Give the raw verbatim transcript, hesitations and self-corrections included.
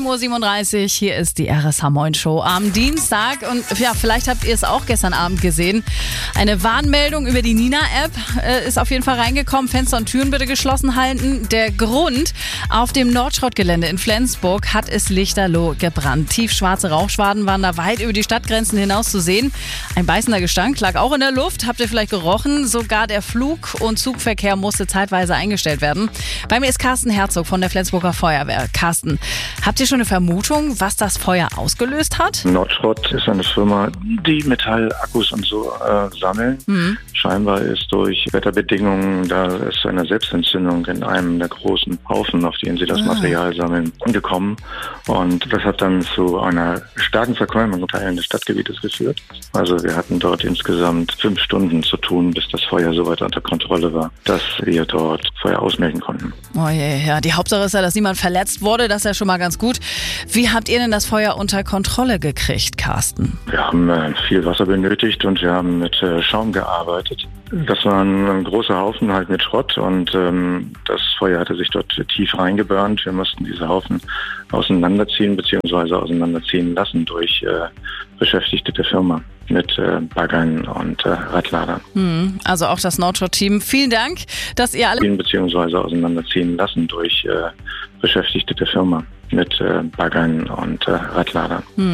sieben Uhr siebenunddreißig, hier ist die R S H Moin Show am Dienstag. Und ja, vielleicht habt ihr es auch gestern Abend gesehen. Eine Warnmeldung über die Nina-App äh, ist auf jeden Fall reingekommen. Fenster und Türen bitte geschlossen halten. Der Grund: Auf dem Nordschrottgelände in Flensburg hat es lichterloh gebrannt. Tiefschwarze Rauchschwaden waren da weit über die Stadtgrenzen hinaus zu sehen. Ein beißender Gestank lag auch in der Luft. Habt ihr vielleicht gerochen? Sogar der Flug- und Zugverkehr musste zeitweise eingestellt werden. Bei mir ist Carsten Herzog von der Flensburger Feuerwehr. Carsten, habt ihr schon eine Vermutung, was das Feuer ausgelöst hat? Nordschrott ist eine Firma, die Metallakkus und so äh, sammeln. Mhm. Scheinbar ist durch Wetterbedingungen, da ist eine Selbstentzündung in einem der großen Haufen, auf denen sie das ah. Material sammeln, gekommen. Und das hat dann zu einer starken Verqualmung in Teilen des Stadtgebietes geführt. Also wir hatten dort insgesamt fünf Stunden zu tun, bis das Feuer so weit unter Kontrolle war, dass wir dort Feuer ausmelden konnten. Oh je, ja, die Hauptsache ist ja, dass niemand verletzt wurde. Das ist ja schon mal ganz gut. Wie habt ihr denn das Feuer unter Kontrolle gekriegt, Carsten? Wir haben äh, viel Wasser benötigt und wir haben mit äh, Schaum gearbeitet. Das war ein, ein großer Haufen halt mit Schrott und ähm, das Feuer hatte sich dort tief reingebrannt. Wir mussten diese Haufen auseinanderziehen bzw. auseinanderziehen lassen durch äh, Beschäftigte der Firma mit äh, Baggern und äh, Radladern. Hm, also auch das Nordschrott-Team. Vielen Dank, dass ihr alle... ...beziehungsweise auseinanderziehen lassen durch äh, Beschäftigte der Firma mit äh, Baggern und äh, Radladern. Hm.